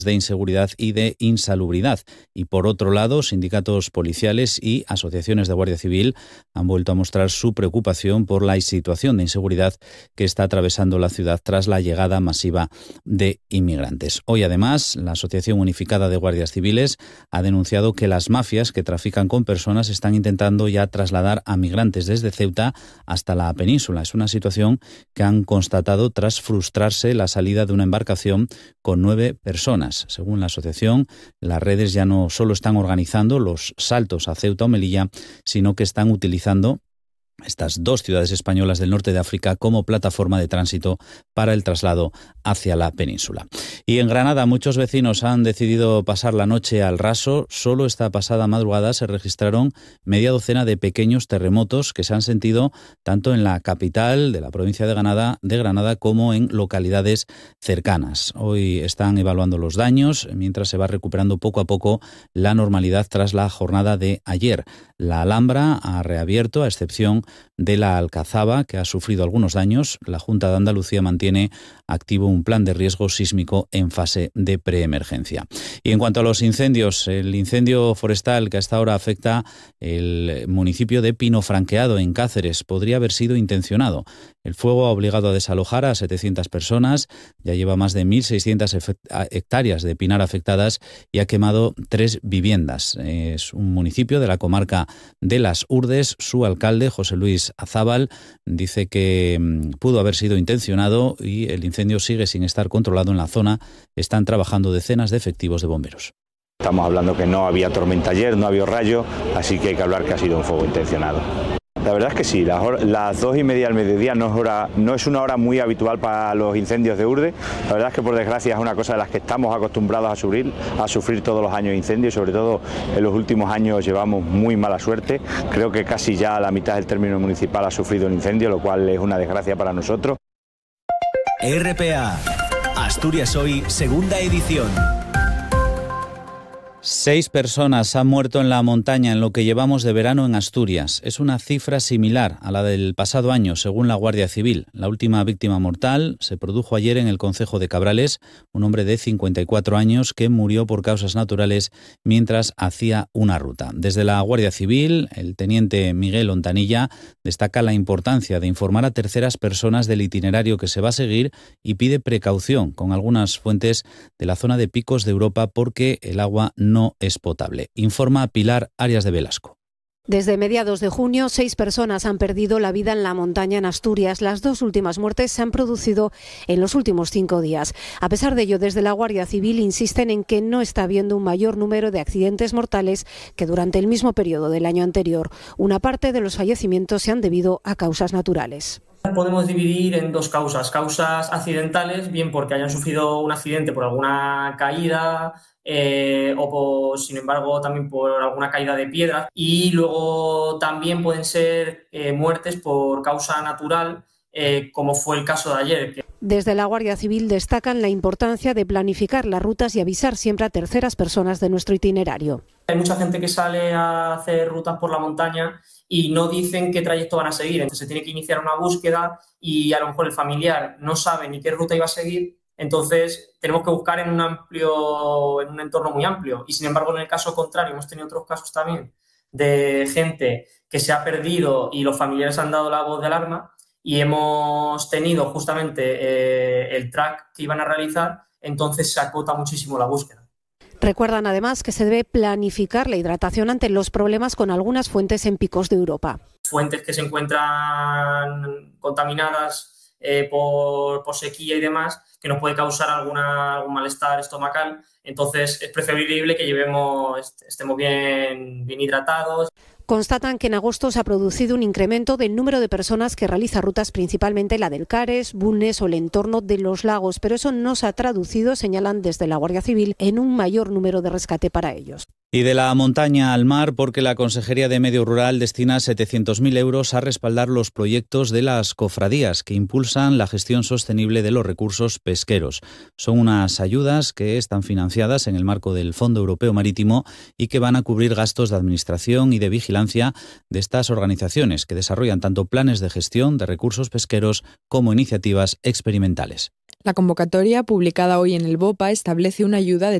de inseguridad y de insalubridad. Y por otro lado, sindicatos policiales y asociaciones de Guardia Civil han vuelto a mostrar su preocupación por la situación de inseguridad que está atravesando la ciudad tras la llegada masiva de inmigrantes. Hoy, además, la Asociación Unificada de Guardias Civiles ha denunciado que las mafias que trafican con personas están intentando ya trasladar a migrantes desde Ceuta hasta la península. Es una situación que han constatado tras frustrarse la salida de una embarcación con 9 personas. Según la asociación, las redes ya no solo están organizando los saltos a Ceuta o Melilla, sino que están utilizando estas dos ciudades españolas del norte de África como plataforma de tránsito para el traslado hacia la península. Y en Granada muchos vecinos han decidido pasar la noche al raso. Solo esta pasada madrugada se registraron media docena de pequeños terremotos que se han sentido tanto en la capital de la provincia de Granada como en localidades cercanas. Hoy están evaluando los daños mientras se va recuperando poco a poco la normalidad tras la jornada de ayer. La Alhambra ha reabierto, a excepción de la Alcazaba, que ha sufrido algunos daños. La Junta de Andalucía mantiene activo un plan de riesgo sísmico en fase de preemergencia. Y en cuanto a los incendios, el incendio forestal que hasta ahora afecta el municipio de Pinofranqueado, en Cáceres, podría haber sido intencionado. El fuego ha obligado a desalojar a 700 personas, ya lleva más de 1.600 hectáreas de pinar afectadas y ha quemado 3 viviendas. Es un municipio de la comarca de Las Urdes. Su alcalde, José Luis Azábal, dice que pudo haber sido intencionado y el incendio sigue sin estar controlado en la zona. Están trabajando decenas de efectivos de bomberos. Estamos hablando que no había tormenta ayer, no había rayo, así que hay que hablar que ha sido un fuego intencionado. La verdad es que sí, las 2:30 al mediodía no es una hora muy habitual para los incendios de Urdes. La verdad es que por desgracia es una cosa de las que estamos acostumbrados a sufrir todos los años incendios y sobre todo en los últimos años llevamos muy mala suerte. Creo que casi ya la mitad del término municipal ha sufrido un incendio, lo cual es una desgracia para nosotros. RPA, Asturias Hoy, segunda edición. 6 personas han muerto en la montaña en lo que llevamos de verano en Asturias. Es una cifra similar a la del pasado año, según la Guardia Civil. La última víctima mortal se produjo ayer en el concejo de Cabrales, un hombre de 54 años que murió por causas naturales mientras hacía una ruta. Desde la Guardia Civil, el teniente Miguel Ontanilla destaca la importancia de informar a terceras personas del itinerario que se va a seguir y pide precaución con algunas fuentes de la zona de Picos de Europa porque el agua no es potable. Informa Pilar Arias de Velasco. Desde mediados de junio, 6 personas han perdido la vida en la montaña en Asturias. Las 2 últimas muertes se han producido en los últimos 5 días. A pesar de ello, desde la Guardia Civil insisten en que no está habiendo un mayor número de accidentes mortales que durante el mismo periodo del año anterior. Una parte de los fallecimientos se han debido a causas naturales. Podemos dividir en 2 causas accidentales, bien porque hayan sufrido un accidente por alguna caída sin embargo también por alguna caída de piedras, y luego también pueden ser muertes por causa natural, como fue el caso de ayer. Desde la Guardia Civil destacan la importancia de planificar las rutas y avisar siempre a terceras personas de nuestro itinerario. Hay mucha gente que sale a hacer rutas por la montaña y no dicen qué trayecto van a seguir, entonces se tiene que iniciar una búsqueda y a lo mejor el familiar no sabe ni qué ruta iba a seguir, entonces tenemos que buscar en un entorno muy amplio. Y sin embargo, en el caso contrario, hemos tenido otros casos también de gente que se ha perdido y los familiares han dado la voz de alarma y hemos tenido justamente el track que iban a realizar, entonces se acota muchísimo la búsqueda. Recuerdan además que se debe planificar la hidratación ante los problemas con algunas fuentes en Picos de Europa. Fuentes que se encuentran contaminadas por sequía y demás, que nos puede causar algún malestar estomacal, entonces es preferible que estemos bien hidratados. Constatan que en agosto se ha producido un incremento del número de personas que realiza rutas, principalmente la del Cares, Bulnes o el entorno de los lagos, pero eso no se ha traducido, señalan desde la Guardia Civil, en un mayor número de rescate para ellos. Y de la montaña al mar, porque la Consejería de Medio Rural destina 700.000 euros a respaldar los proyectos de las cofradías que impulsan la gestión sostenible de los recursos pesqueros. Son unas ayudas que están financiadas en el marco del Fondo Europeo Marítimo y que van a cubrir gastos de administración y de vigilancia de estas organizaciones que desarrollan tanto planes de gestión de recursos pesqueros como iniciativas experimentales. La convocatoria, publicada hoy en el BOPA, establece una ayuda de